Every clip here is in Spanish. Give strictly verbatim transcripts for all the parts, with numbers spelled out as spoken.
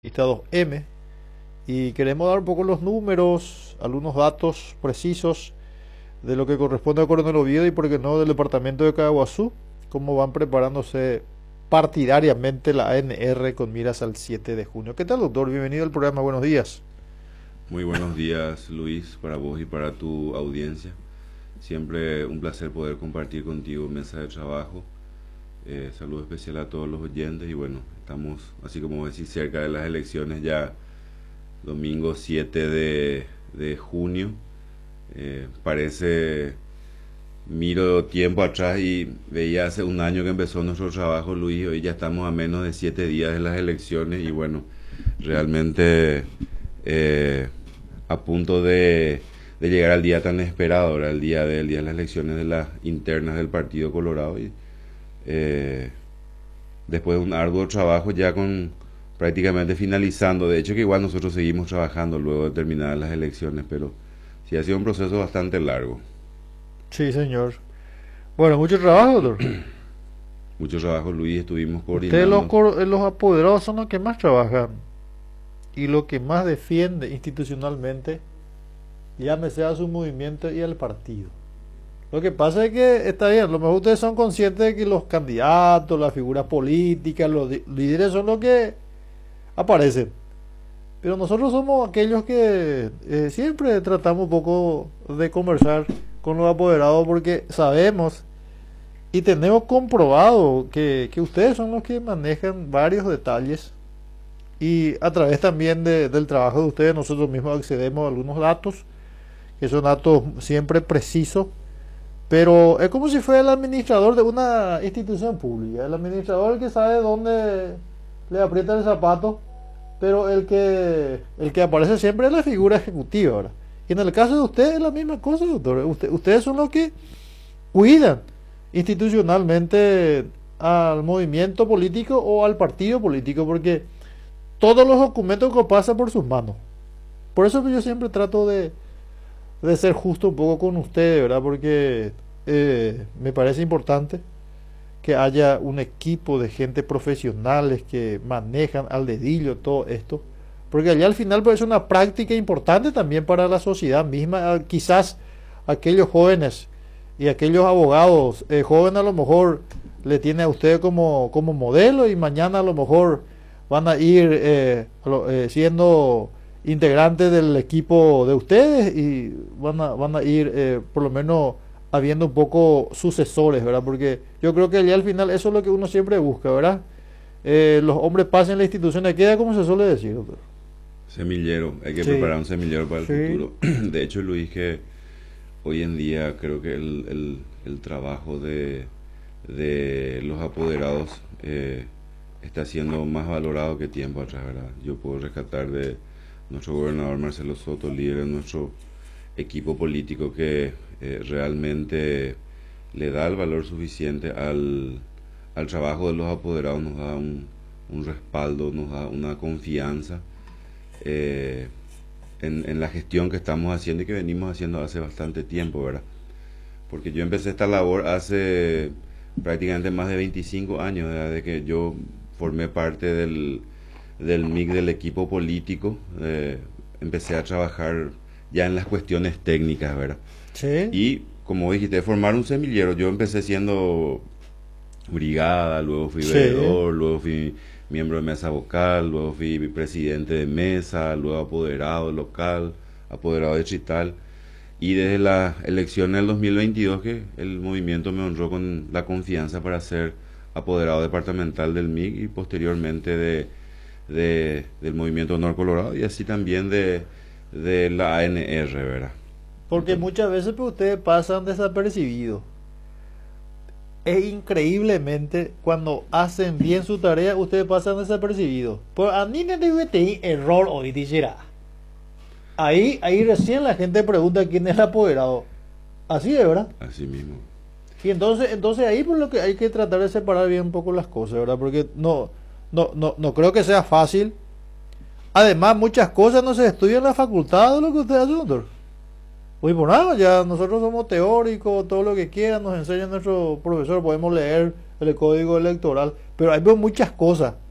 Lista dos M y queremos dar un poco los números, algunos datos precisos de lo que corresponde a Coronel Oviedo y por qué no del departamento de Caguazú, cómo van preparándose partidariamente la A N R con miras al siete de junio. ¿Qué tal, doctor? Bienvenido al programa, buenos días. Muy buenos días, Luis, para vos y para tu audiencia. Siempre un placer poder compartir contigo mesa de trabajo. Eh, saludo especial a todos los oyentes y bueno, estamos, así como decís, cerca de las elecciones ya domingo siete de, de junio. Eh, parece, miro tiempo atrás y veía hace un año que empezó nuestro trabajo, Luis, y hoy ya estamos a menos de siete días de las elecciones y bueno, realmente eh, a punto de, de llegar al día tan esperado, ahora el día del día de las elecciones de las internas del Partido Colorado y eh, después de un arduo trabajo ya con prácticamente finalizando, de hecho que igual nosotros seguimos trabajando luego de terminadas las elecciones, pero sí ha sido un proceso bastante largo. Sí, señor. Bueno, mucho trabajo, doctor. Mucho trabajo, Luis, estuvimos Ustedes los, coordinando. cor- los apoderados son los que más trabajan y los que más defiende institucionalmente, llámese a su movimiento y al partido. Lo que pasa es que está bien, a lo mejor ustedes son conscientes de que los candidatos, las figuras políticas, los di- líderes son los que aparecen. Pero nosotros somos aquellos que eh, siempre tratamos un poco de conversar con los apoderados porque sabemos y tenemos comprobado que, que ustedes son los que manejan varios detalles y a través también de- del trabajo de ustedes nosotros mismos accedemos a algunos datos que son datos siempre precisos, pero es como si fuera el administrador de una institución pública, el administrador que sabe dónde le aprieta el zapato, pero el que el que aparece siempre es la figura ejecutiva, ¿verdad? Y en el caso de ustedes es la misma cosa, doctor. Usted- ustedes son los que cuidan institucionalmente al movimiento político o al partido político, porque todos los documentos que pasan por sus manos. Por eso que yo siempre trato de, de ser justo un poco con ustedes, ¿verdad? Porque eh, me parece importante que haya un equipo de gente profesionales que manejan al dedillo todo esto, porque allá al final pues, es una práctica importante también para la sociedad misma. Ah, quizás aquellos jóvenes y aquellos abogados eh, jóvenes a lo mejor le tienen a usted como, como modelo y mañana a lo mejor van a ir eh, lo- eh, siendo integrantes del equipo de ustedes y van a, van a ir eh, por lo menos habiendo un poco sucesores, ¿verdad? Porque yo creo que ya al final eso es lo que uno siempre busca, ¿verdad? Eh, los hombres pasan en la institución, queda como se suele decir, doctor. Semillero, hay que Sí, preparar un semillero para el sí, futuro. De hecho, Luis, que hoy en día creo que el, el, el trabajo de, de los apoderados eh, está siendo más valorado que tiempo atrás, ¿verdad? Yo puedo rescatar de nuestro gobernador Marcelo Soto, líder de nuestro equipo político, que eh, realmente le da el valor suficiente al, al trabajo de los apoderados, nos da un, un respaldo, nos da una confianza eh, en, en la gestión que estamos haciendo y que venimos haciendo hace bastante tiempo, ¿verdad? Porque yo empecé esta labor hace prácticamente más de veinticinco años, ¿verdad? De que yo formé parte del, del M I C del equipo político, eh, empecé a trabajar ya en las cuestiones técnicas, ¿verdad? sí, Y como dijiste, formar un semillero, yo empecé siendo brigada, luego fui sí. veedor, luego fui miembro de mesa vocal, luego fui presidente de mesa, luego apoderado local, apoderado distrital. Y desde la elección del dos mil veintidós que el movimiento me honró con la confianza para ser apoderado departamental del M I C y posteriormente de, de- del movimiento Honor Colorado y así también de, de la A N R, ¿verdad? Porque Entonces, muchas veces pues, ustedes pasan desapercibidos. Es increíblemente cuando hacen bien su tarea, ustedes pasan desapercibidos. Pues a mí me debe tener error hoy, dijera. Ahí, ahí recién la gente pregunta quién es el apoderado. Así es, ¿verdad? así mismo. Y entonces, entonces ahí por lo que hay que tratar de separar bien un poco las cosas, ¿verdad? Porque no, no, no, no creo que sea fácil. Además, muchas cosas no se estudian en la facultad de lo que usted hace, doctor. Hoy por nada, ya nosotros somos teóricos, todo lo que quieran, nos enseña nuestro profesor, podemos leer el código electoral, pero hay pues muchas cosas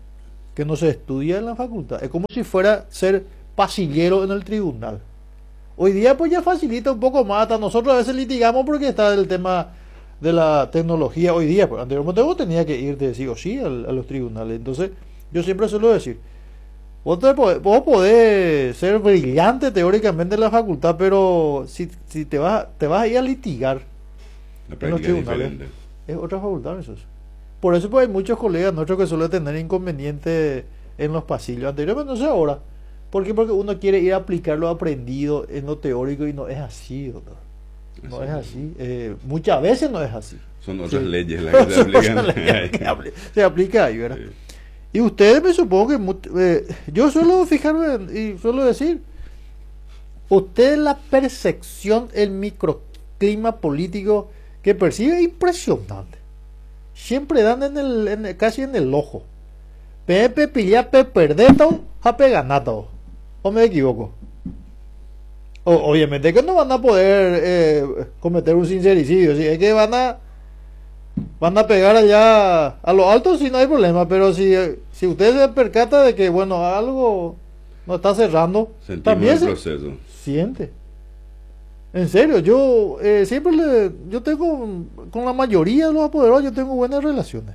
que no se estudia en la facultad. Es como si fuera ser pasillero en el tribunal. Hoy día pues ya facilita un poco más, hasta nosotros a veces litigamos porque está el tema de la tecnología hoy día, pues anteriormente vos tenías que ir de sí o sí a, a los tribunales. Entonces yo siempre suelo decir, vos, te podés, vos podés ser brillante teóricamente en la facultad, pero si, si te, vas, te vas a ir a litigar La en los práctica es tribunales, diferente. es otra facultad eso. Por eso pues hay muchos colegas nuestros que suelen tener inconvenientes en los pasillos. Anteriormente no sé ahora. ¿Por qué? Porque uno quiere ir a aplicar lo aprendido en lo teórico y no es así, doctor. No Así es es. así. Eh, muchas veces no es así. Son otras Sí. leyes las que se Son aplican. otras leyes que apli- se aplica ahí, ¿verdad? Sí. Y ustedes me supongo que mu- eh, yo suelo fijarme en- y suelo decir, ustedes la percepción, el microclima político que percibe es impresionante. Siempre dan en el, en el- casi en el ojo. Pepe pilla pe perdeto, jape ganato. ¿O me equivoco? O- obviamente que no van a poder eh, cometer un sincericidio, si es que van a van a pegar allá a lo alto si no hay problema, pero si, si usted se percata de que bueno algo no está cerrando, Sentimos también el se proceso. siente. En serio, yo eh, siempre le, yo tengo con la mayoría de los apoderados yo tengo buenas relaciones.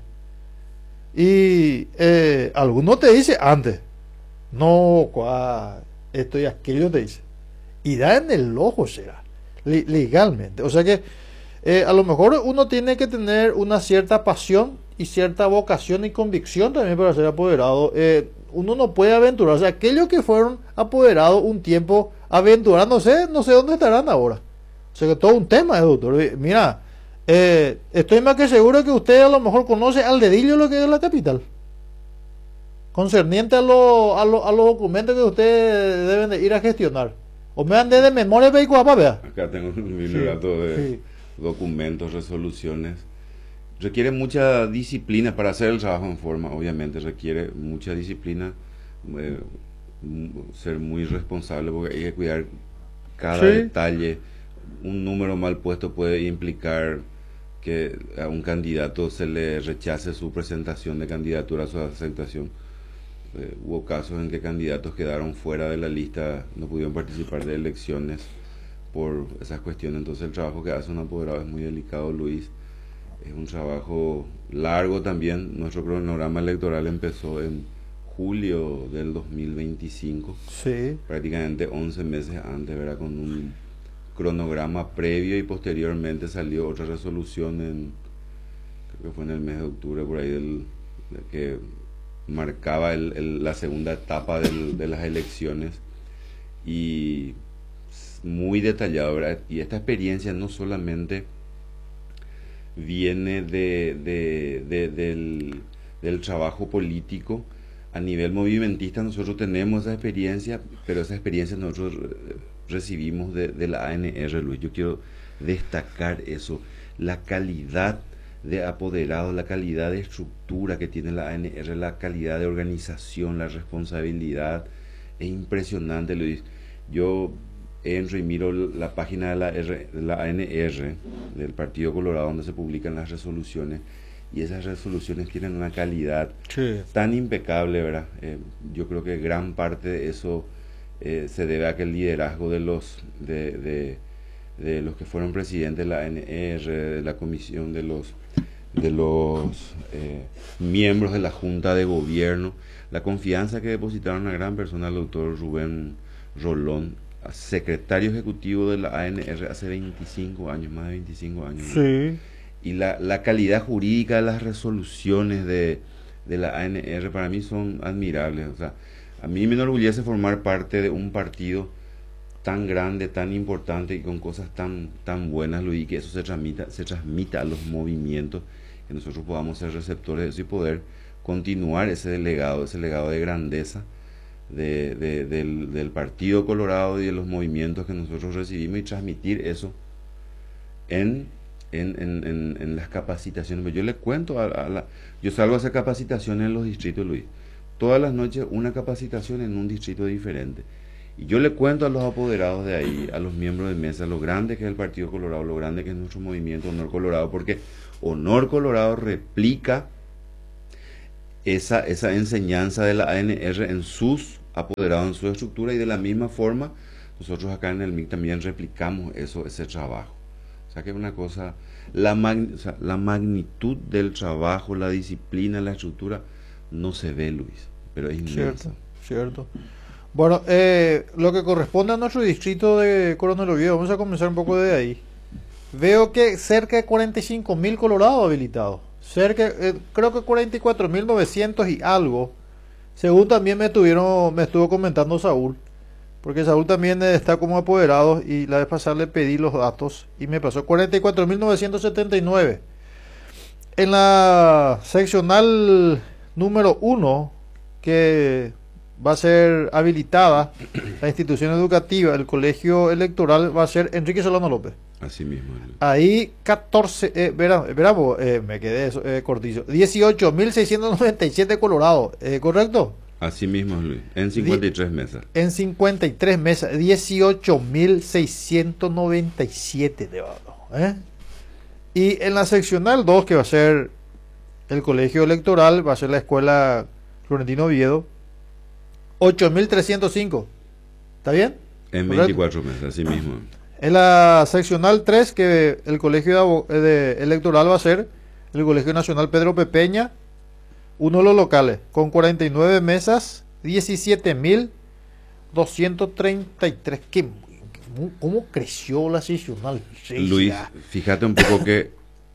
Y eh, algunos te dice antes, no, cua, esto y aquello te dice. Y da en el ojo será, le- legalmente. O sea que eh, a lo mejor uno tiene que tener una cierta pasión y cierta vocación y convicción también para ser apoderado. Eh, uno no puede aventurarse. Aquellos que fueron apoderados un tiempo aventurándose, no sé dónde estarán ahora. O sea que todo un tema, eh, doctor. Eh, Mira, eh, estoy más que seguro que usted a lo mejor conoce al dedillo lo que es la capital. Concerniente a, lo- a, lo- a los documentos que ustedes deben de ir a gestionar. O me andé de memoria vehículo para ver. Acá tengo un bibliorato de sí. documentos, resoluciones. Requiere mucha disciplina para hacer el trabajo en forma, obviamente. Requiere mucha disciplina, eh, m- ser muy responsable porque hay que cuidar cada Sí. detalle. Un número mal puesto puede implicar que a un candidato se le rechace su presentación de candidatura, su aceptación. Eh, hubo casos en que candidatos quedaron fuera de la lista, no pudieron participar de elecciones por esas cuestiones. Entonces el trabajo que hace un apoderado es muy delicado, Luis. Es un trabajo largo también. Nuestro cronograma electoral empezó en julio del dos mil veinticinco, Sí. prácticamente once meses antes, ¿verdad? Con un cronograma previo, y posteriormente salió otra resolución en, creo que fue en el mes de octubre, por ahí, del, de que marcaba el, el- la segunda etapa del- de las elecciones, y muy detallado, ¿verdad? Y esta experiencia no solamente viene de, de- de- del, del trabajo político. A nivel movimentista nosotros tenemos esa experiencia, pero esa experiencia nosotros eh, recibimos de, de la A N R, Luis. Yo quiero destacar eso, la calidad de apoderados, la calidad de estructura que tiene la A N R, la calidad de organización, la responsabilidad. Es impresionante, Luis. Yo entro y miro la página de la, R, de la A N R, del Partido Colorado, donde se publican las resoluciones, y esas resoluciones tienen una calidad Sí. tan impecable, ¿verdad? Eh, yo creo que gran parte de eso eh, se debe a que el liderazgo de los de, de, de los que fueron presidentes de la A N R, de la comisión, de los de los eh, miembros de la Junta de Gobierno, la confianza que depositaron a una gran persona, el doctor Rubén Rolón, secretario ejecutivo de la A N R hace veinticinco años, más de veinticinco años. Sí. Y la, la calidad jurídica de las resoluciones de, de la A N R para mí son admirables. O sea, a mí me enorgullece formar parte de un partido tan grande, tan importante y con cosas tan, tan buenas, Luis, y que eso se transmita, se transmita a los movimientos, que nosotros podamos ser receptores de eso y poder continuar ese legado, ese legado de grandeza de, de- del, del Partido Colorado y de los movimientos que nosotros recibimos, y transmitir eso en, en, en, en, en las capacitaciones. Yo le cuento, a, a la, yo salgo a hacer capacitaciones en los distritos, Luis. Todas las noches una capacitación en un distrito diferente. Y yo le cuento a los apoderados de ahí, a los miembros de mesa, lo grande que es el Partido Colorado, lo grande que es nuestro movimiento Honor Colorado, porque Honor Colorado replica esa, esa enseñanza de la A N R en sus apoderados, en su estructura, y de la misma forma nosotros acá en el M I C también replicamos eso, ese trabajo. O sea que es una cosa, la, mag, o sea, la magnitud del trabajo, la disciplina, la estructura, no se ve, Luis, pero es inmensa. Cierto, cierto. Bueno, eh, lo que corresponde a nuestro distrito de Coronel Oviedo, vamos a comenzar un poco de ahí. Veo que cerca de cuarenta y cinco mil colorados habilitados. Cerca, eh, creo que cuarenta y cuatro mil novecientos y algo. Según también me tuvieron, me estuvo comentando Saúl. Porque Saúl también está como apoderado y la vez pasada le pedí los datos y me pasó cuarenta y cuatro mil novecientos setenta y nueve. En la seccional número uno, que va a ser habilitada la institución educativa, el colegio electoral va a ser Enrique Solano López. Así mismo. Ahí catorce, eh, verá, verá, eh, me quedé eh, cortillo, dieciocho mil seiscientos noventa y siete colorados, eh, ¿correcto? Así mismo, Luis, en cincuenta y tres mesas. En cincuenta y tres mesas, dieciocho mil seiscientos noventa y siete debajo, ¿eh? Y en la seccional dos, que va a ser el colegio electoral, va a ser la escuela Florentino Oviedo, ocho mil trescientos cinco. ¿Está bien? En veinticuatro mesas, así mismo. En la seccional tres, que el colegio de, de electoral va a ser el Colegio Nacional Pedro Pepeña, uno de los locales, con cuarenta y nueve mesas, diecisiete mil doscientos treinta y tres. ¿Qué, cómo, ¿Cómo creció la seccional seis? Luis, fíjate un poco que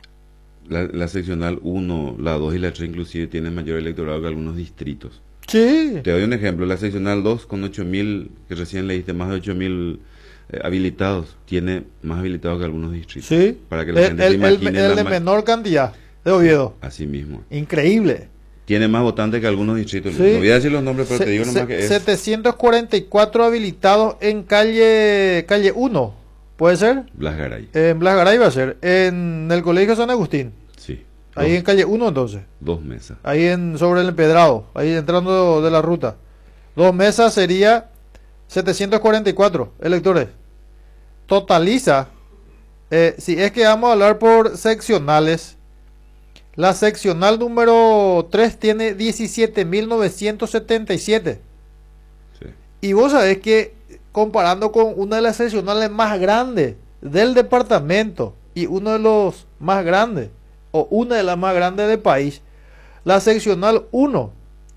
la, la seccional uno, la dos y la tres inclusive tienen mayor electorado que algunos distritos. Sí. Te doy un ejemplo, la seccional dos con ocho mil, que recién leíste, más de ocho mil eh, habilitados, tiene más habilitados que algunos distritos. Sí. Para que la el, gente el, se imagine. El, el de menor cantidad de Oviedo. Así mismo. Increíble. Tiene más votantes que algunos distritos. Sí. No voy a decir los nombres, pero se, te digo nomás se, que es. setecientos cuarenta y cuatro habilitados en calle calle uno, ¿puede ser? Blas Garay. En Blas Garay va a ser. En el colegio San Agustín. Sí. Ahí dos, en calle uno entonces. Dos mesas. Ahí en sobre el empedrado. Ahí entrando de la ruta. Dos mesas sería setecientos cuarenta y cuatro electores. Totaliza. Eh, si es que vamos a hablar por seccionales. La seccional número tres tiene diecisiete mil novecientos setenta y siete. Sí. Y vos sabés que comparando con una de las seccionales más grandes del departamento y uno de los más grandes, o una de las más grandes del país, la seccional uno,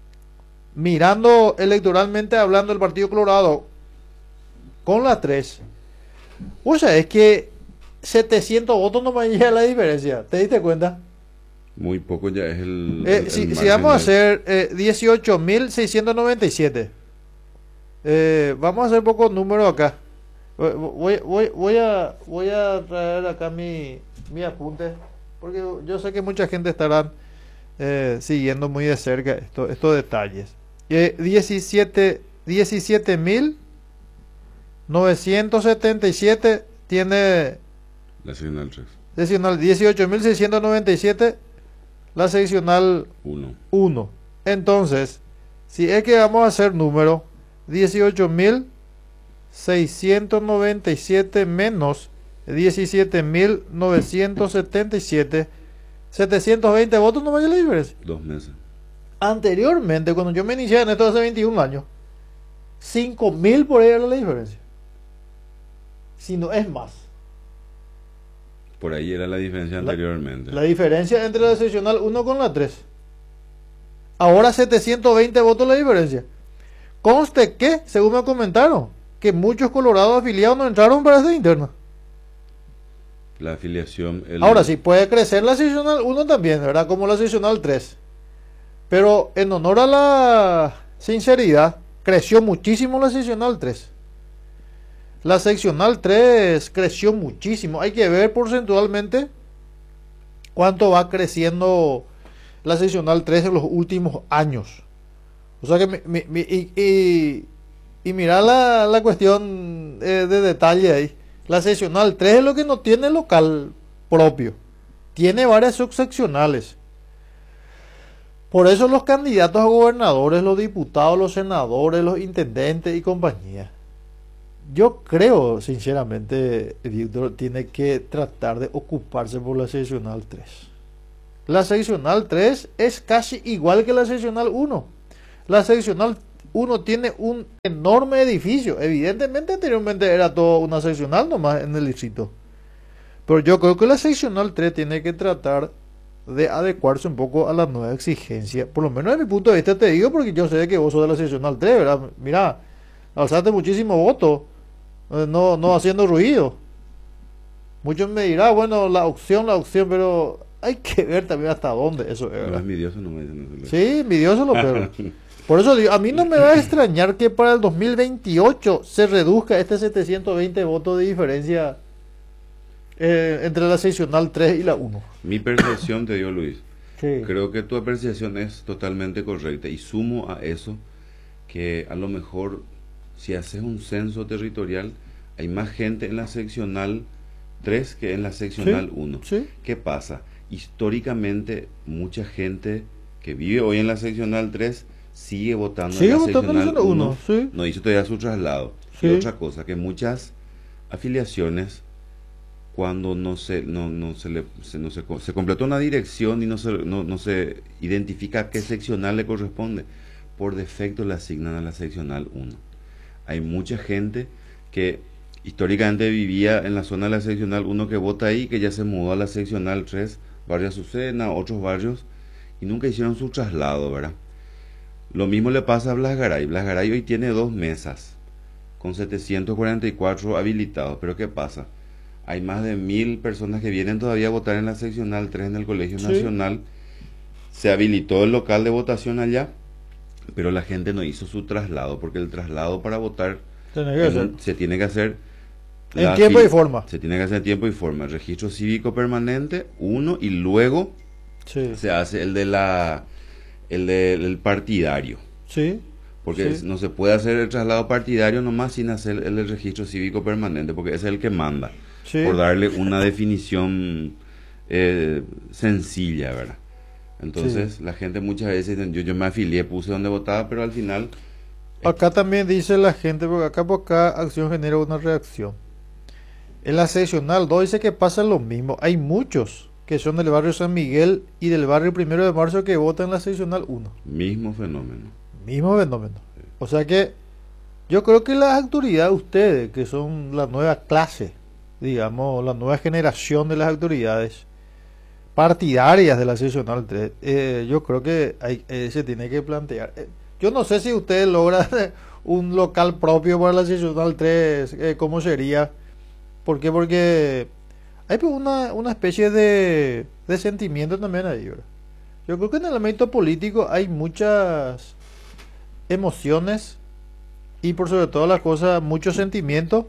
mirando electoralmente hablando el Partido Colorado con la tres, vos sabés que setecientos votos no me llega la diferencia. ¿Te diste cuenta? Muy poco ya es el... Eh, el, si, el si vamos a de... hacer eh, dieciocho mil seiscientos noventa y siete, eh, vamos a hacer pocos números acá. Voy, voy, voy, a, voy a traer acá mi, mi apunte, porque yo sé que mucha gente estará eh, siguiendo muy de cerca esto, estos detalles. Eh, diecisiete mil novecientos setenta y siete tiene la seccional tres. Seccional dieciocho mil seiscientos noventa y siete, la seccional uno. Entonces, si es que vamos a hacer número, dieciocho mil seiscientos noventa y siete menos diecisiete mil novecientos setenta y siete, setecientos veinte votos, no vaya la diferencia. Dos meses. Anteriormente, cuando yo me inicié en esto hace veintiún años, cinco mil por ahí era la diferencia. Si no es más. Por ahí era la diferencia La, anteriormente. La diferencia entre la seccional uno con la tres. Ahora setecientos veinte votos la diferencia. Conste que, según me comentaron, que muchos colorados afiliados no entraron para esta interna. La afiliación... El... Ahora sí, puede crecer la seccional uno también, ¿verdad? Como la seccional tres. Pero en honor a la sinceridad, creció muchísimo la seccional tres. La seccional tres creció muchísimo. Hay que ver porcentualmente cuánto va creciendo la seccional tres en los últimos años. O sea que mi, mi, mi, y, y, y mira la, la cuestión eh, de detalle ahí. La seccional tres es lo que no tiene local propio. Tiene varias subseccionales. Por eso los candidatos a gobernadores, los diputados, los senadores, los intendentes y compañía. Yo creo, sinceramente, Víctor tiene que tratar de ocuparse por la seccional tres. La seccional tres es casi igual que la seccional uno. La seccional uno tiene un enorme edificio. Evidentemente anteriormente era todo una seccional nomás en el distrito. Pero yo creo que la seccional tres tiene que tratar de adecuarse un poco a la nueva exigencia. Por lo menos desde mi punto de vista te digo, porque yo sé que vos sos de la seccional tres, ¿verdad? Mira, alzaste muchísimo voto, eh, no, no haciendo ruido. Muchos me dirán, bueno, la opción, la opción, pero hay que ver también hasta dónde eso es, No, ¿verdad? envidioso no me dicen eso. Sí, envidioso lo peor. Por eso digo, a mí no me va a extrañar que para el dos mil veintiocho se reduzca este setecientos veinte votos de diferencia eh, entre la seccional tres y la uno. Mi percepción, te digo Luis, Sí. creo que tu apreciación es totalmente correcta y sumo a eso que a lo mejor si haces un censo territorial hay más gente en la seccional tres que en la seccional Sí, uno. sí. ¿Qué pasa? Históricamente mucha gente que vive hoy en la seccional tres sigue votando Sigue en la votando en la seccional seccional uno, uno, sí. no hizo todavía su traslado. Sí. Y otra cosa, que muchas afiliaciones cuando no se no, no se le se, no se, co- se completó una dirección y no se no, no se identifica a qué seccional le corresponde, por defecto le asignan a la seccional uno. Hay mucha gente que históricamente vivía en la zona de la seccional uno que vota ahí, que ya se mudó a la seccional tres, barrio Azucena, otros barrios, y nunca hicieron su traslado, ¿verdad? Lo mismo le pasa a Blas Garay. Blas Garay hoy tiene dos mesas con setecientos cuarenta y cuatro habilitados, pero ¿qué pasa? Hay más de mil personas que vienen todavía a votar en la seccional tres en el Colegio Sí. Nacional. Se habilitó el local de votación allá, pero la gente no hizo su traslado, porque el traslado para votar Tiene que en ser. un- se tiene que hacer En la tiempo fil- y forma. Se tiene que hacer en tiempo y forma. El registro cívico permanente, uno, y luego Sí. se hace el de la el del el partidario. Sí. Porque Sí. es- no se puede hacer el traslado partidario nomás sin hacer el, el registro cívico permanente, porque ese es el que manda, Sí. por darle una definición eh, sencilla, ¿verdad? Entonces, la gente muchas veces dice, yo, yo me afilié, puse donde votaba, pero al final, Acá también dice la gente, porque acá por acá acción genera una reacción. En la seccional dos dice que pasa lo mismo. Hay muchos que son del barrio San Miguel y del barrio Primero de Marzo que votan en la seccional uno. mismo fenómeno. Mismo fenómeno. O sea que yo creo que las autoridades, ustedes, que son la nueva clase, digamos, la nueva generación de las autoridades partidarias de la seccional tres, eh, yo creo que hay, eh, se tiene que plantear. Eh, yo no sé si ustedes logran un local propio para la seccional tres, eh, ¿cómo sería? ¿Por qué? Porque hay pues una, una especie de, de sentimiento también ahí, ¿verdad? Yo creo que en el ámbito político hay muchas emociones y por sobre todas las cosas mucho sentimiento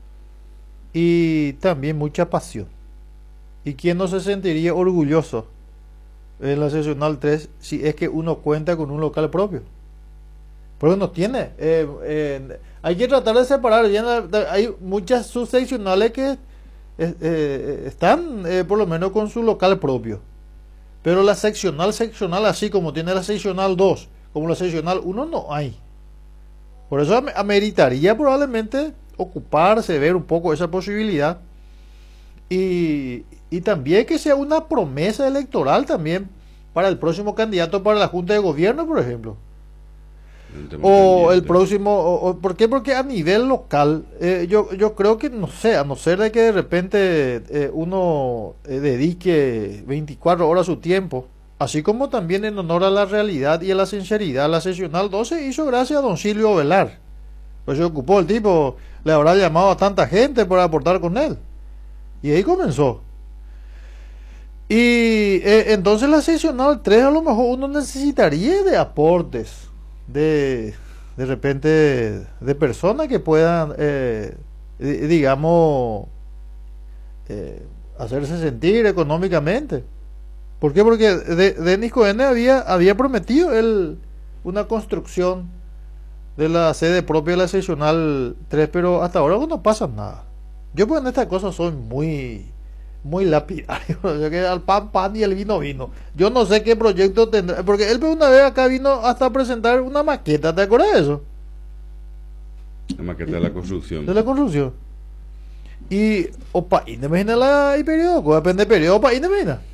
y también mucha pasión. ¿Y quién no se sentiría orgulloso en la seccional tres si es que uno cuenta con un local propio? Porque no tiene. Eh, eh, hay que tratar de separar. Ya en la- hay muchas subseccionales que eh, eh, están eh, por lo menos con su local propio. Pero la seccional, seccional, así como tiene la seccional dos, como la seccional uno, no hay. Por eso am- ameritaría probablemente ocuparse, ver un poco esa posibilidad. Y, y también que sea una promesa electoral también para el próximo candidato para la Junta de Gobierno, por ejemplo. El tema O el pendiente. próximo, o, o- ¿por qué? Porque a nivel local, eh, yo, yo creo que, no sé, a no ser de que de repente eh, uno eh, dedique veinticuatro horas su tiempo, así como también en honor a la realidad y a la sinceridad, la seccional doce hizo gracias a don Silvio Velar. Pues se ocupó el tipo, le habrá llamado a tanta gente para aportar con él. Y ahí comenzó. Y eh, entonces la seccional tres a lo mejor uno necesitaría de aportes, de, de repente, de personas que puedan, eh, di- digamos, eh, hacerse sentir económicamente. ¿Por qué? Porque de, Denis Cohen había, había prometido él una construcción de la sede propia de la seccional tres, pero hasta ahora no pasa nada. Yo pues en estas cosas soy muy muy lapidario, o sea que al pan pan y el vino vino. Yo no sé qué proyecto tendrá, porque él una vez acá vino hasta a presentar una maqueta, ¿te acuerdas de eso? La maqueta de la construcción. De la construcción. Y opa, y no me imagina la y periodo, depende del periodo, opa, y no me imagina.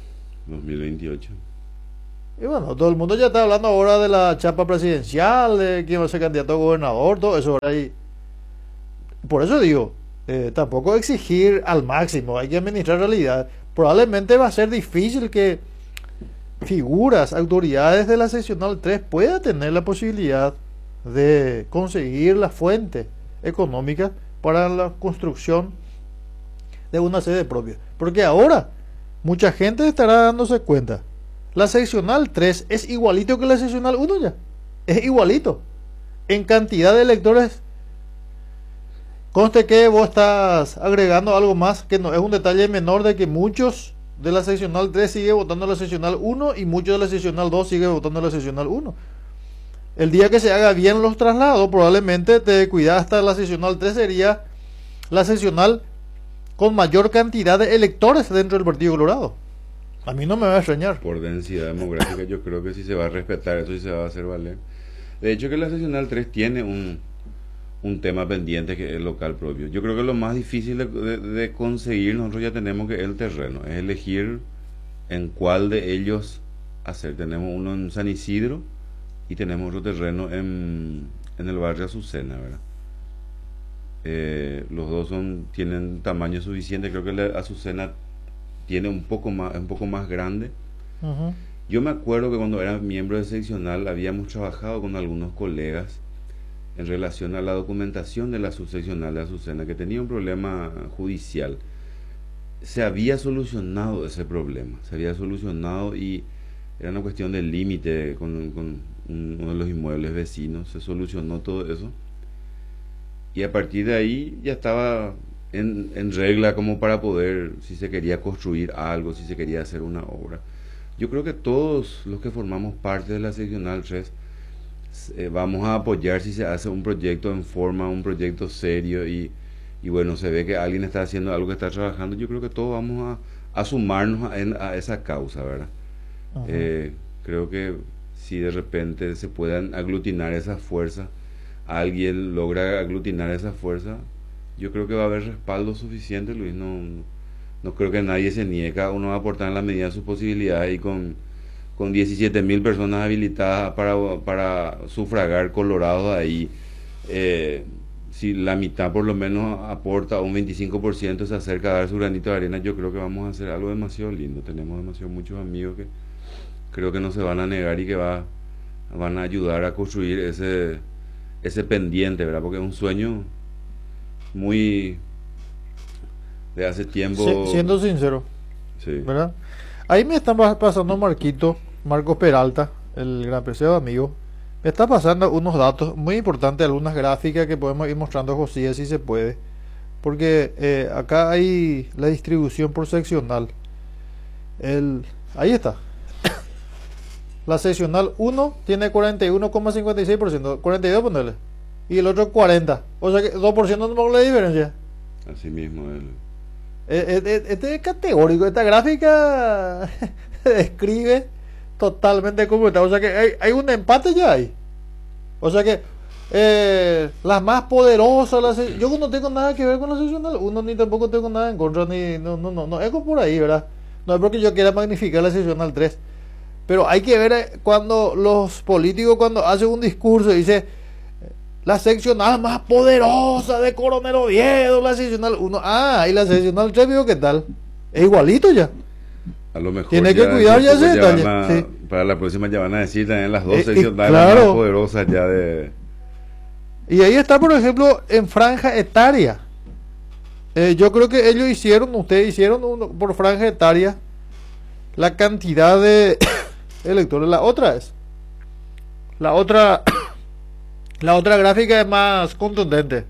dos mil veintiocho. Y bueno, todo el mundo ya está hablando ahora de la chapa presidencial, de quién va a ser candidato a gobernador, todo eso. Y por eso digo, eh, tampoco exigir al máximo, hay que administrar realidad. Probablemente va a ser difícil que figuras, autoridades de la seccional tres puedan tener la posibilidad de conseguir la fuente económica para la construcción de una sede propia. Porque ahora mucha gente estará dándose cuenta. La seccional tres es igualito que la seccional uno ya. Es igualito. En cantidad de electores. Conste que vos estás agregando algo más, que no es un detalle menor, de que muchos de la seccional tres siguen votando la seccional uno y muchos de la seccional dos siguen votando la seccional uno. El día que se haga bien los traslados, probablemente te cuidas hasta la seccional tres sería la seccional con mayor cantidad de electores dentro del Partido Colorado. A mí no me va a extrañar. Por densidad demográfica yo creo que sí se va a respetar eso y se va a hacer valer. De hecho que la seccional tres tiene un, un tema pendiente que es el local propio. Yo creo que lo más difícil de, de, de conseguir, nosotros ya tenemos que el terreno, es elegir en cuál de ellos hacer. Tenemos uno en San Isidro y tenemos otro terreno en, en el barrio Azucena, ¿verdad? Eh, los dos son tienen tamaño suficiente. Creo que la Azucena tiene un poco más, un poco más grande. Uh-huh. Yo me acuerdo que cuando era miembro de seccional habíamos trabajado con algunos colegas en relación a la documentación de la subseccional de Azucena, que tenía un problema judicial. Se había solucionado ese problema, se había solucionado y era una cuestión del límite con, con uno de los inmuebles vecinos. Se solucionó todo eso y a partir de ahí ya estaba En, en regla como para poder, si se quería construir algo, si se quería hacer una obra. Yo creo que todos los que formamos parte de la seccional tres eh, vamos a apoyar si se hace un proyecto en forma, un proyecto serio y, y bueno, se ve que alguien está haciendo algo, que está trabajando. Yo creo que todos vamos a, a sumarnos a, a esa causa, ¿verdad? Uh-huh. eh, creo que si de repente se puedan aglutinar esas fuerzas, alguien logra aglutinar esa fuerza, yo creo que va a haber respaldo suficiente, Luis. No, no, no creo que nadie se niegue. Cada uno va a aportar en la medida de sus posibilidades y con, con diecisiete mil personas habilitadas para, para sufragar Colorado ahí. Eh, si la mitad por lo menos aporta un veinticinco por ciento, se acerca a dar su granito de arena, yo creo que vamos a hacer algo demasiado lindo. Tenemos demasiado muchos amigos que creo que no se van a negar y que va, van a ayudar a construir ese, ese pendiente, ¿verdad? Porque es un sueño muy de hace tiempo. Sí, siendo sincero, sí. ¿Verdad? Ahí me está pasando Marquito, Marcos Peralta, el gran preciado amigo, me está pasando unos datos muy importantes, algunas gráficas que podemos ir mostrando a José si se puede, porque eh, acá hay la distribución por seccional. El, ahí está. La seccional uno tiene cuarenta y uno coma cincuenta y seis por ciento, cuarenta y dos ponele, y el otro cuarenta, o sea que dos por ciento no es la diferencia. Así mismo el... Este es categórico, esta gráfica describe totalmente cómo está, o sea que hay, hay un empate ya ahí, o sea que eh, las más poderosas, las, yo no tengo nada que ver con la seccional uno, ni tampoco tengo nada en contra, ni no, no, no, no, es por ahí, ¿verdad? No es porque yo quiera magnificar la seccional tres, pero hay que ver cuando los políticos, cuando hacen un discurso, dice la seccional más poderosa de Coronel Oviedo, la seccional uno, ah, y la seccional tres, ¿qué tal? Es igualito ya. A lo mejor tiene que cuidar ya ese detalle. A, sí. Para la próxima ya van a decir también las dos eh, seccionales claro, más poderosas ya de... Y ahí está, por ejemplo, en franja etaria. Eh, yo creo que ellos hicieron, ustedes hicieron uno, por franja etaria, la cantidad de electores. La otra es, la otra, la otra gráfica es más contundente.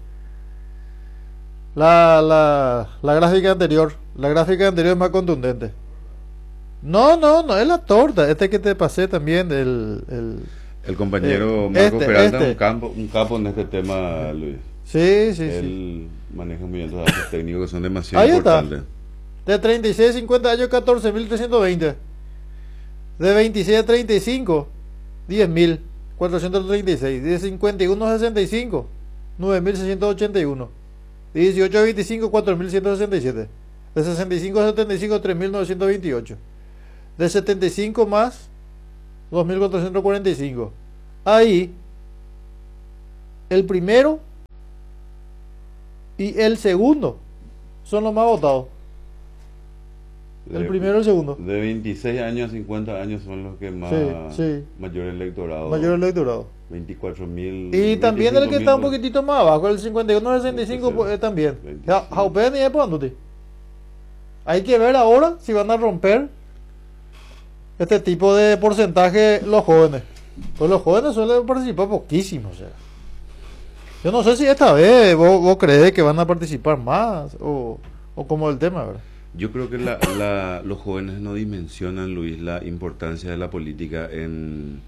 La, la, la gráfica anterior, la gráfica anterior es más contundente. No, no, no es la torta. Este que te pasé también, el... El, el compañero eh, Marco este, Peralta, este. un campo, un capo en este tema, Luis. Sí, sí, Él sí. maneja muy bien los datos técnicos que son demasiado Ahí importantes. Está. De treinta y seis a cincuenta años, catorce mil trescientos veinte. De veintiséis a treinta y cinco, diez mil cuatrocientos treinta y seis. De cincuenta y uno a sesenta y cinco, nueve mil seiscientos ochenta y uno. De dieciocho a veinticinco, cuatro mil ciento sesenta y siete. De sesenta y cinco a setenta y cinco, tres mil novecientos veintiocho. de setenta y cinco más dos mil cuatrocientos cuarenta y cinco. Ahí, el primero y el segundo son los más votados. El De- primero y el segundo. De veintiséis años a cincuenta años son los que más Sí, sí. mayor electorado. Mayor electorado. veinticuatro mil. Y también el que está un pues. poquitito más abajo, el cincuenta y uno sesenta y cinco, pues, eh, también. veinticinco. Jaupen y Epoandute. Hay que ver ahora si van a romper este tipo de porcentaje los jóvenes. Pues los jóvenes suelen participar poquísimo. O sea. Yo no sé si esta vez vos, vos crees que van a participar más o, o como el tema, ¿verdad? Yo creo que la, la- los jóvenes no dimensionan, Luis, la importancia de la política en,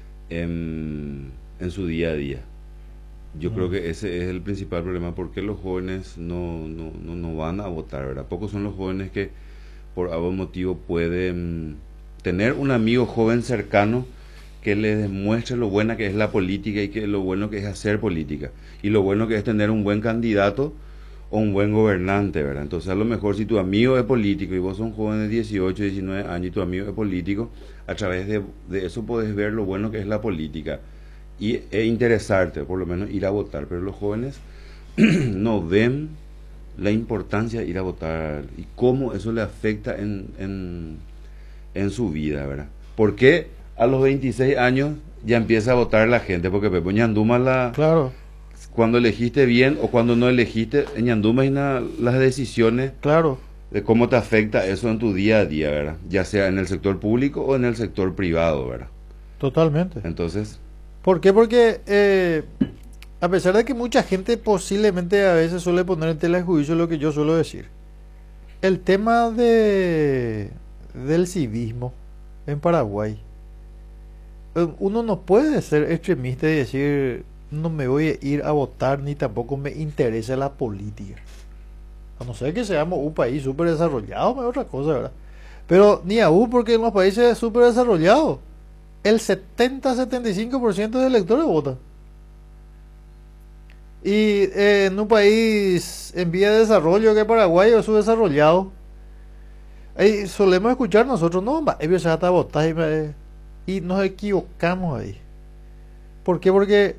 en, en su día a día. Yo Mm. creo que ese es el principal problema, porque los jóvenes no, no, no, no van a votar, ¿verdad? Pocos son los jóvenes que por algún motivo pueden tener un amigo joven cercano que les demuestre lo buena que es la política y que lo bueno que es hacer política y lo bueno que es tener un buen candidato o un buen gobernante, ¿verdad? Entonces, a lo mejor si tu amigo es político y vos sos un joven de dieciocho, diecinueve años y tu amigo es político, a través de, de eso podés ver lo bueno que es la política y, e interesarte, por lo menos ir a votar. Pero los jóvenes no ven la importancia de ir a votar y cómo eso le afecta en, en, en su vida, ¿verdad? ¿Por qué a los veintiséis años ya empieza a votar la gente? Porque Pepo Ñanduma la... Claro, Cuando elegiste bien o cuando no elegiste, en Ñanduma hay una- las decisiones claro. de cómo te afecta eso en tu día a día, ¿verdad? Ya sea en el sector público o en el sector privado, ¿verdad? Totalmente. Entonces, ¿Por qué? Porque eh, a pesar de que mucha gente posiblemente a veces suele poner en tela de juicio lo que yo suelo decir, el tema de del civismo en Paraguay, eh, uno no puede ser extremista y decir no me voy a ir a votar ni tampoco me interesa la política. A no ser que seamos un país súper desarrollado, es otra cosa, ¿verdad? Pero ni aún porque en los países súper desarrollados el setenta a setenta y cinco por ciento de electores votan. Y eh, en un país en vía de desarrollo que es Paraguay o subdesarrollado, ahí solemos escuchar nosotros, no, ma, ellos se van a votar y, me- y nos equivocamos ahí. ¿Por qué? Porque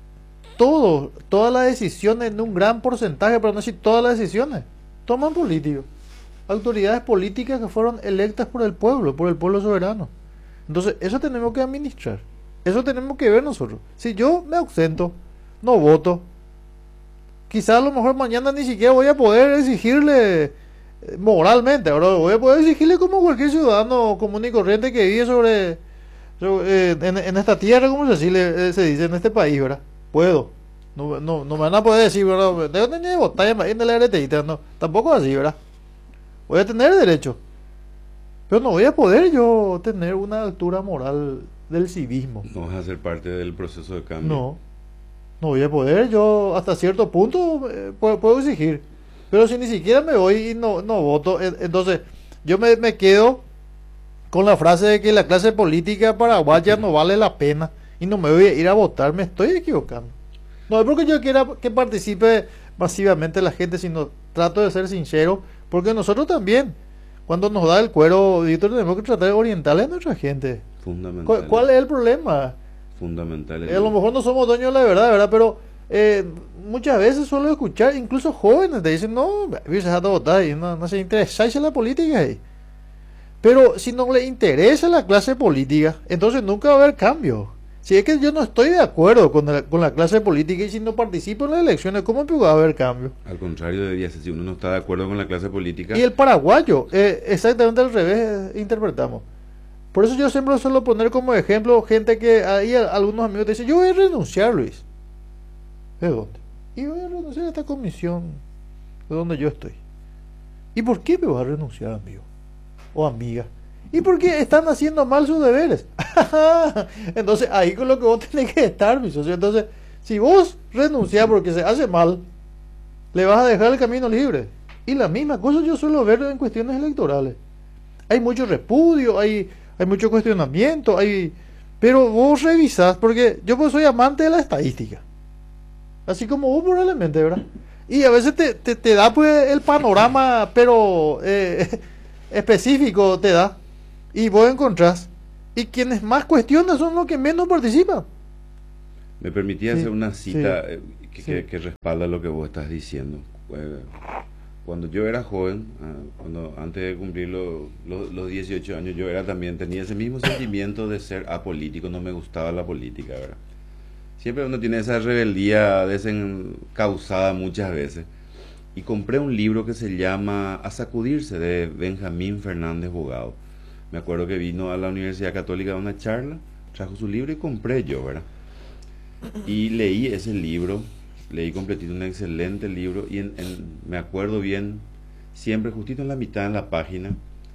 todo, todas las decisiones, en un gran porcentaje, pero no decir todas las decisiones, toman políticos, autoridades políticas que fueron electas por el pueblo, por el pueblo soberano. Entonces, eso tenemos que administrar. Eso tenemos que ver nosotros. Si yo me ausento, no voto, quizás a lo mejor mañana ni siquiera voy a poder exigirle eh, moralmente, ahora voy a poder exigirle como cualquier ciudadano común y corriente que vive sobre, sobre, eh, en, en esta tierra, como se, dice, eh, se dice en este país, ¿verdad? Puedo. No, no, no me van a poder decir, ¿verdad? Debo tener que votar en el R T I, no, tampoco así, ¿verdad? Voy a tener derecho. Pero no voy a poder yo tener una altura moral del civismo. no vas a ser parte del proceso de cambio. No, no voy a poder. Yo hasta cierto punto eh, puedo, puedo exigir. Pero si ni siquiera me voy y no, no voto, en- entonces yo me, me quedo con la frase de que la clase política paraguaya no vale la pena y no me voy a ir a votar. Me estoy equivocando. No es porque yo quiera que participe masivamente la gente, sino trato de ser sincero, porque nosotros también, cuando nos da el cuero, Víctor, tenemos que tratar de orientarle a nuestra gente. Fundamental. ¿Cuál, cuál es el problema? Fundamental. Eh, a lo mejor no somos dueños de la verdad, ¿verdad? Pero eh, muchas veces suelo escuchar, incluso jóvenes te dicen, no, se deja de votar y no, no se interesa en la política ahí. Pero si no le interesa la clase política, entonces nunca va a haber cambio. Si es que yo no estoy de acuerdo con la, con la clase política y si no participo en las elecciones, ¿cómo va a haber cambio? Al contrario, debería ser, si uno no está de acuerdo con la clase política. Y el paraguayo, eh, exactamente al revés eh, interpretamos. Por eso yo siempre suelo poner como ejemplo gente que ahí a- algunos amigos te dicen, yo voy a renunciar, Luis. ¿De dónde? Y voy a renunciar a esta comisión de donde yo estoy. ¿Y por qué me vas a renunciar, amigo? O amiga. ¿Y por qué están haciendo mal sus deberes? Entonces ahí con lo que vos tenés que estar, mi socio. Entonces, si vos renunciás porque se hace mal, le vas a dejar el camino libre. Y la misma cosa yo suelo ver en cuestiones electorales. Hay mucho repudio, hay, hay mucho cuestionamiento, hay... pero vos revisás, porque yo pues soy amante de la estadística. Así como vos probablemente, ¿verdad? Y a veces te, te, te da pues el panorama, pero eh, específico te da. Y vos encontrás. Y quienes más cuestionan son los que menos participan. Me permitía Sí, hacer una cita sí, eh, que, sí. que- que respalda lo que vos estás diciendo. Eh, Cuando yo era joven, ah, cuando antes de cumplir lo- lo- los dieciocho años, yo era también, tenía ese mismo sentimiento de ser apolítico, no me gustaba la política, ¿verdad? Siempre uno tiene esa rebeldía desencausada muchas veces. Y compré un libro que se llama A sacudirse de Benjamín Fernández Bogado. Me acuerdo que vino a la Universidad Católica a una charla, trajo su libro y compré yo, ¿verdad? Y leí ese libro, leí completito, un excelente libro, y en- en- me acuerdo bien, siempre justito en la mitad de la página,